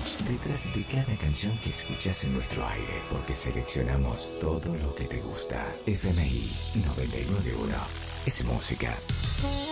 estamos detrás de cada canción que escuchas en nuestro aire, porque seleccionamos todo lo que te gusta. FMI 991 es música.